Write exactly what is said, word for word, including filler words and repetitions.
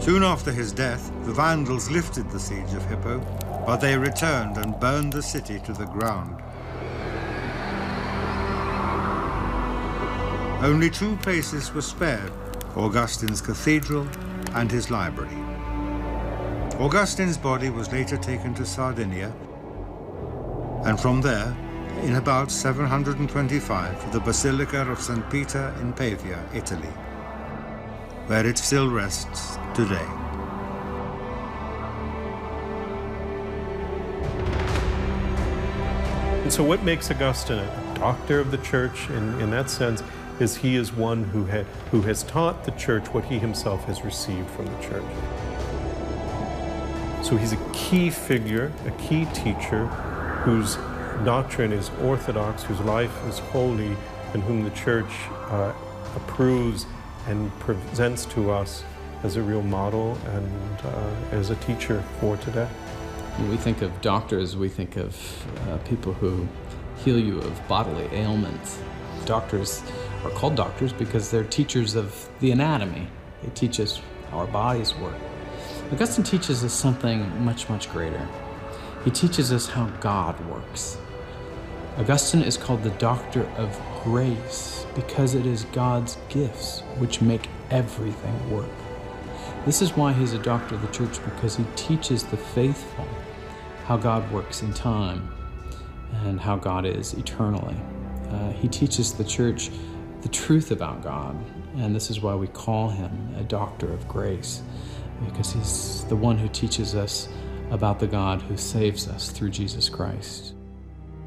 Soon after his death, the Vandals lifted the siege of Hippo, but they returned and burned the city to the ground. Only two places were spared, Augustine's cathedral and his library. Augustine's body was later taken to Sardinia, and from there, in about seven hundred twenty-five, to the Basilica of Saint Peter in Pavia, Italy, where it still rests today. And so what makes Augustine a doctor of the church in, in that sense is he is one who, ha who has taught the church what he himself has received from the church. So he's a key figure, a key teacher, whose doctrine is orthodox, whose life is holy, and whom the church uh, approves and presents to us as a real model and uh, as a teacher for today. When we think of doctors, we think of uh, people who heal you of bodily ailments. Doctors are called doctors because they're teachers of the anatomy. They teach us how our bodies work. Augustine teaches us something much, much greater. He teaches us how God works. Augustine is called the doctor of grace because it is God's gifts which make everything work. This is why he's a doctor of the church, because he teaches the faithful how God works in time and how God is eternally. Uh, he teaches the church the truth about God, and this is why we call him a doctor of grace, because he's the one who teaches us about the God who saves us through Jesus Christ.